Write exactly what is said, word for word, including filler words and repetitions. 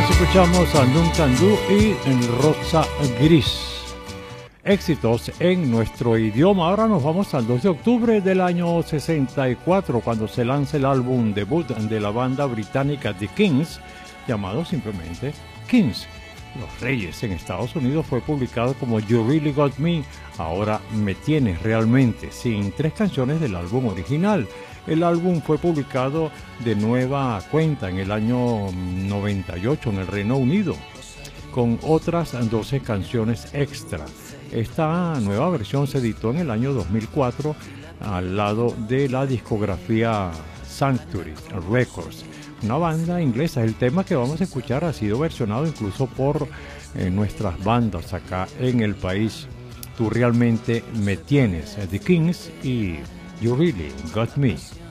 Escuchamos a Duncan Du y Rosa Gris. Éxitos en nuestro idioma. Ahora nos vamos al dos de octubre del año sesenta y cuatro, cuando se lanza el álbum debut de la banda británica The Kings, llamado simplemente Kings. Los Reyes en Estados Unidos fue publicado como You Really Got Me, ahora Me Tienes Realmente, sin tres canciones del álbum original. El álbum fue publicado de nueva cuenta en el año noventa y ocho en el Reino Unido, con otras doce canciones extra. Esta nueva versión se editó en el año dos mil cuatro al lado de la discografía Sanctuary Records, una banda inglesa. El tema que vamos a escuchar ha sido versionado incluso por eh, nuestras bandas acá en el país. Tú realmente me tienes, The Kings y You Really Got Me.